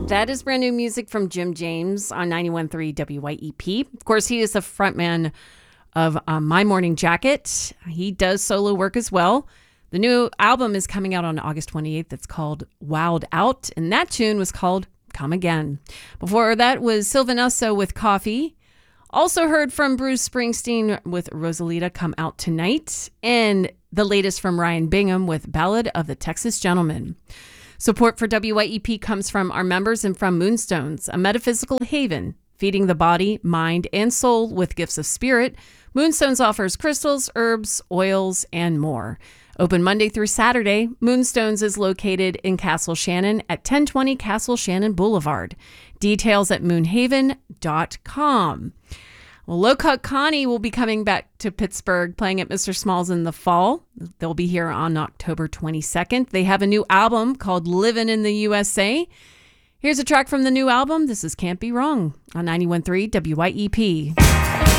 That is brand new music from Jim James on 91.3 WYEP. Of course, he is the frontman of My Morning Jacket. He does solo work as well. The new album is coming out on August 28th. It's called Wild Out, and that tune was called Come Again. Before that was Sylvan Esso with Coffee. Also heard from Bruce Springsteen with Rosalita, Come Out Tonight, and the latest from Ryan Bingham with Ballad of the Texas Gentleman. Support for WYEP comes from our members and from Moonstones, a metaphysical haven, feeding the body, mind, and soul with gifts of spirit. Moonstones offers crystals, herbs, oils, and more. Open Monday through Saturday, Moonstones is located in Castle Shannon at 1020 Castle Shannon Boulevard. Details at moonhaven.com. Well, Low Cut Connie will be coming back to Pittsburgh, playing at Mr. Smalls in the fall. They'll be here on October 22nd. They have a new album called Livin' in the USA. Here's a track from the new album. This is Can't Be Wrong on 91.3 WYEP.